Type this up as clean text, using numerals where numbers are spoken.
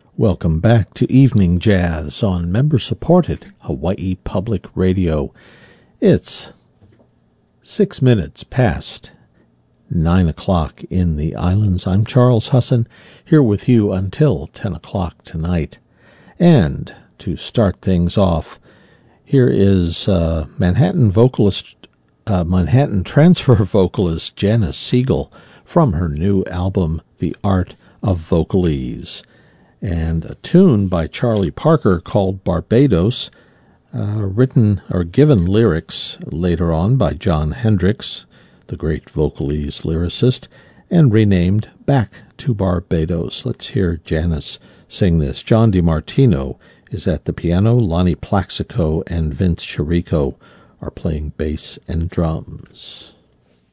Welcome back to Evening Jazz on member-supported Hawaii Public Radio. It's 6 minutes past 9 o'clock in the islands. I'm Charles Husson, here with you until 10 o'clock tonight. And to start things off, here is Manhattan transfer vocalist Janice Siegel from her new album, The Art of Vocalese, and a tune by Charlie Parker called Barbados, written or given lyrics later on by John Hendricks, the great vocalese lyricist, and renamed Back to Barbados. Let's hear Janice sing this. John DiMartino is at the piano. Lonnie Plaxico and Vince Chirico are playing bass and drums.